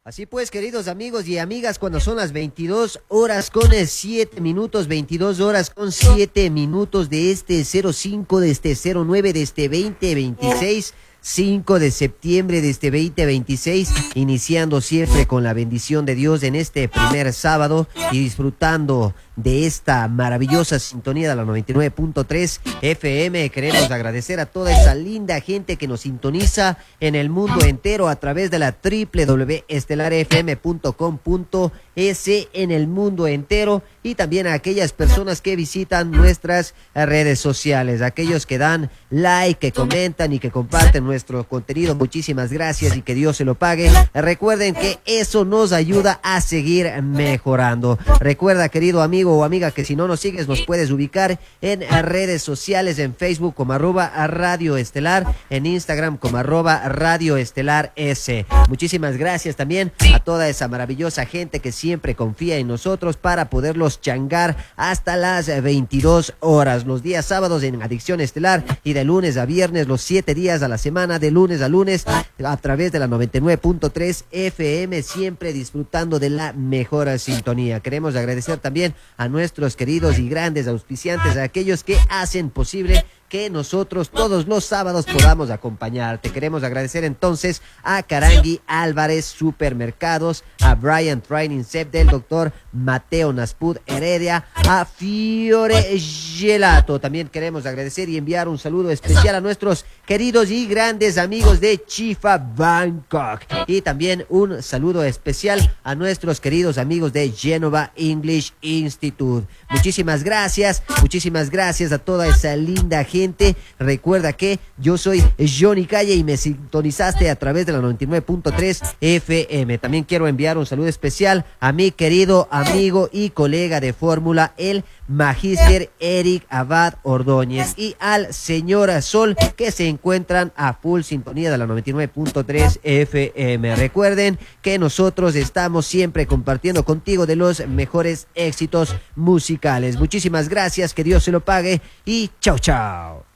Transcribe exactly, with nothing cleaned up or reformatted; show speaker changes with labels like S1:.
S1: Así pues, queridos amigos y amigas, cuando son las veintidós horas con siete minutos, veintidós horas con siete minutos de este cero cinco, de este cero nueve, de este veinte veintiséis, cinco de septiembre de este veinte veintiséis, iniciando siempre con la bendición de Dios en este primer sábado y disfrutando de esta maravillosa sintonía de la noventa y nueve punto tres F M. Queremos agradecer a toda esa linda gente que nos sintoniza en el mundo entero a través de la doble u doble u doble u punto estelar f m punto com punto es en el mundo entero, y también a aquellas personas que visitan nuestras redes sociales, aquellos que dan like, que comentan y que comparten nuestro contenido. Muchísimas gracias y que Dios se lo pague. Recuerden que eso nos ayuda a seguir mejorando. Recuerda, querido amigo o amiga, que si no nos sigues nos puedes ubicar en redes sociales, en Facebook como arroba Radio Estelar, en Instagram como arroba Radio Estelar S. Muchísimas gracias también a toda esa maravillosa gente que siempre confía en nosotros para poderlos changar hasta las veintidós horas, los días sábados en Adicción Estelar, y de lunes a viernes, los siete días a la semana, de lunes a lunes, a través de la noventa y nueve punto tres F M, siempre disfrutando de la mejor sintonía. Queremos agradecer también a nuestros queridos y grandes auspiciantes, a aquellos que hacen posible que nosotros todos los sábados podamos acompañarte. Queremos agradecer entonces a Carangui Álvarez Supermercados, a Brian Training Cep, del doctor Mateo Naspud Heredia, a Fiore Gelato. También queremos agradecer y enviar un saludo especial a nuestros queridos y grandes amigos de Chifa Bangkok, y también un saludo especial a nuestros queridos amigos de Genova English Institute. Muchísimas gracias, muchísimas gracias a toda esa linda gente. Recuerda que yo soy Johnny Calle y me sintonizaste a través de la noventa y nueve punto tres F M. También quiero enviar un saludo especial a mi querido amigo y colega de fórmula, el Magíster Eric Abad Ordóñez, y al señor Sol, que se encuentran a full sintonía de la noventa y nueve punto tres F M. Recuerden que nosotros estamos siempre compartiendo contigo de los mejores éxitos musicales. Muchísimas gracias, que Dios se lo pague, y chao chao.